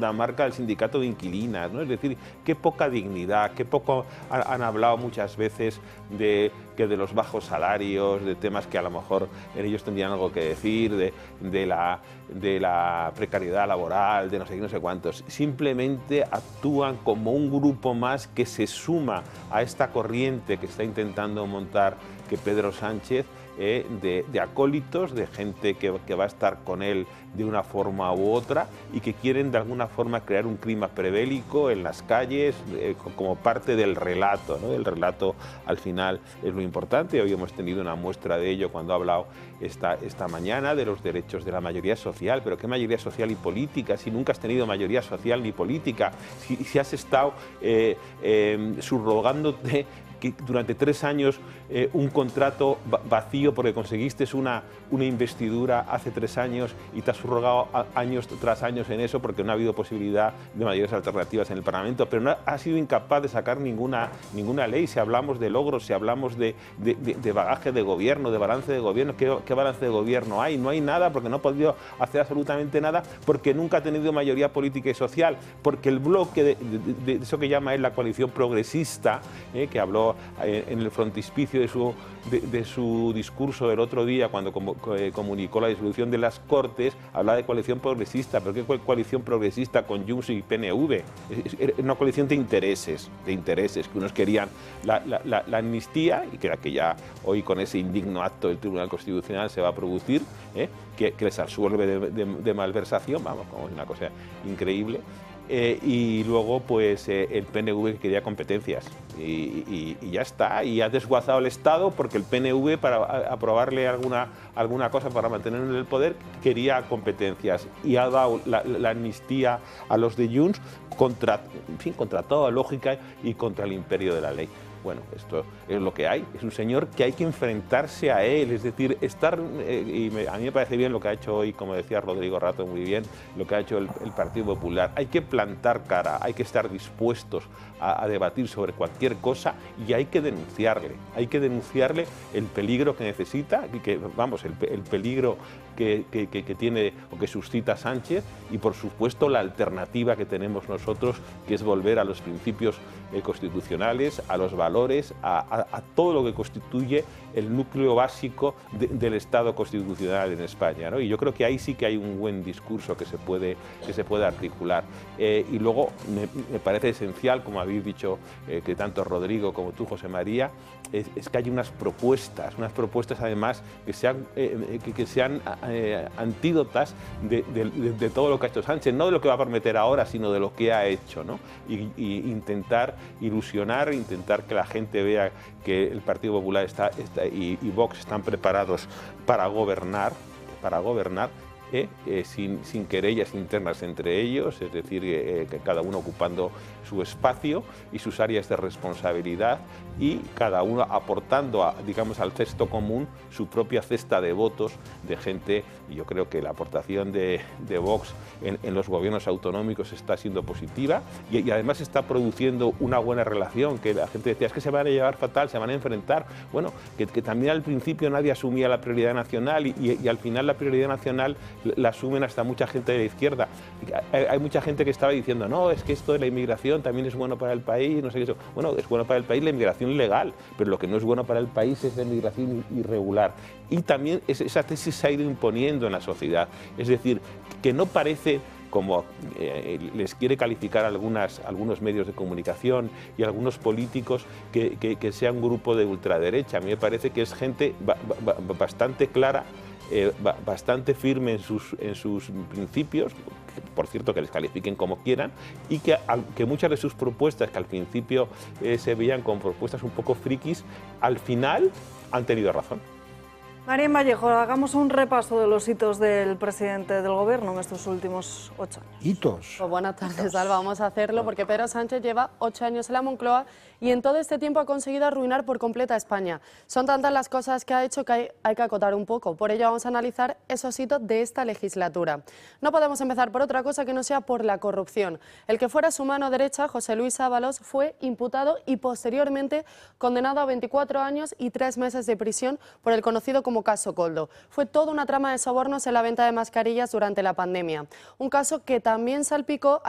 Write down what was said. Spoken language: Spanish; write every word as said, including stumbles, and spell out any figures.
fundamarca del sindicato de inquilinas, ¿no? Es decir, qué poca dignidad, qué poco han hablado muchas veces de que de los bajos salarios, de temas que a lo mejor en ellos tendrían algo que decir, de, de, la, de la precariedad laboral, de no sé qué, no sé cuántos. Simplemente actúan como un grupo más que se suma a esta corriente que está intentando montar que Pedro Sánchez, eh, de, de acólitos, de gente que, que va a estar con él de una forma u otra y que quieren de alguna forma crear un clima prebélico en las calles, eh, como parte del relato, ¿no? El relato al final es lo importante. Hoy hemos tenido una muestra de ello cuando ha hablado esta, esta mañana de los derechos de la mayoría social. Pero ¿qué mayoría social y política? Si nunca has tenido mayoría social ni política, si, si has estado eh, eh, subrogándote que durante tres años eh, un contrato vacío porque conseguiste una, una investidura hace tres años y te has subrogado años tras años en eso porque no ha habido posibilidad de mayores alternativas en el Parlamento, pero no ha sido incapaz de sacar ninguna, ninguna ley. Si hablamos de logros, si hablamos de, de, de, de bagaje de gobierno, de balance de gobierno, ¿qué, ¿qué balance de gobierno hay? No hay nada porque no ha podido hacer absolutamente nada, porque nunca ha tenido mayoría política y social, porque el bloque de, de, de eso que llama él la coalición progresista, eh, que habló en el frontispicio de su, de, de su discurso del otro día cuando com, eh, comunicó la disolución de las Cortes, hablaba de coalición progresista. ¿Pero qué coalición progresista con Junts y P N V? Es, es una coalición de intereses, de intereses, que unos querían la, la, la, la amnistía, y que, que ya hoy con ese indigno acto del Tribunal Constitucional se va a producir, ¿eh? que, que les absuelve de, de, de malversación, vamos, como es una cosa increíble. Eh, y luego pues eh, el P N V quería competencias y, y, y ya está, y ha desguazado el Estado porque el P N V, para a, aprobarle alguna, alguna cosa para mantenerlo en el poder, quería competencias y ha dado la, la amnistía a los de Junts contra, en fin, contra toda lógica y contra el imperio de la ley. Bueno, esto es lo que hay, es un señor que hay que enfrentarse a él, es decir, estar, eh, y me, a mí me parece bien lo que ha hecho hoy, como decía Rodrigo Rato, muy bien, lo que ha hecho el, el Partido Popular. Hay que plantar cara, hay que estar dispuestos a, a debatir sobre cualquier cosa y hay que denunciarle, hay que denunciarle el peligro que necesita, y que, vamos, el, el peligro que, que, que, que tiene o que suscita Sánchez, y por supuesto la alternativa que tenemos nosotros, que es volver a los principios eh, constitucionales, a los valores, a, a, a todo lo que constituye el núcleo básico de, del Estado constitucional en España, ¿no? Y yo creo que ahí sí que hay un buen discurso que se puede, que se puede articular. Eh, y luego me, me parece esencial, como habéis dicho, eh, que tanto Rodrigo como tú, José María, es, es que hay unas propuestas, unas propuestas además que sean, eh, que, que sean eh, antídotas de, de, de, de todo lo que ha hecho Sánchez, no de lo que va a prometer ahora, sino de lo que ha hecho, ¿no? Y, y intentar ilusionar, intentar que la gente vea que el Partido Popular está, está y, y Vox están preparados para gobernar, para gobernar eh, eh, sin, sin querellas internas entre ellos, es decir, eh, que cada uno ocupando su espacio y sus áreas de responsabilidad, y cada uno aportando, a, digamos, al cesto común su propia cesta de votos de gente. Y yo creo que la aportación de, de Vox en, en los gobiernos autonómicos está siendo positiva y, y además está produciendo una buena relación, que la gente decía, es que se van a llevar fatal, se van a enfrentar. Bueno, que, que también al principio nadie asumía la prioridad nacional y, y, y al final la prioridad nacional la asumen hasta mucha gente de la izquierda. Hay, hay mucha gente que estaba diciendo, no, es que esto de la inmigración también es bueno para el país, no sé qué eso. Bueno, es bueno para el país la inmigración legal, pero lo que no es bueno para el país es la inmigración irregular. Y también esa tesis se ha ido imponiendo en la sociedad. Es decir, que no parece, como eh, les quiere calificar algunas, algunos medios de comunicación y algunos políticos, que, que, que sea un grupo de ultraderecha. A mí me parece que es gente ba, ba, bastante clara, eh, ba, bastante firme en sus, en sus principios, por cierto, que les califiquen como quieran, y que, que muchas de sus propuestas, que al principio eh, se veían como propuestas un poco frikis, al final han tenido razón. Marín Vallejo, hagamos un repaso de los hitos del presidente del Gobierno en estos últimos ocho años. ¿Hitos? Pues buenas tardes, Alba. Vamos a hacerlo porque Pedro Sánchez lleva ocho años en la Moncloa y en todo este tiempo ha conseguido arruinar por completa a España. Son tantas las cosas que ha hecho que hay, hay que acotar un poco. Por ello vamos a analizar esos hitos de esta legislatura. No podemos empezar por otra cosa que no sea por la corrupción. El que fuera su mano derecha, José Luis Ábalos, fue imputado y posteriormente condenado a veinticuatro años y tres meses de prisión por el conocido como caso Coldo. Fue toda una trama de sobornos en la venta de mascarillas durante la pandemia. Un caso que también salpicó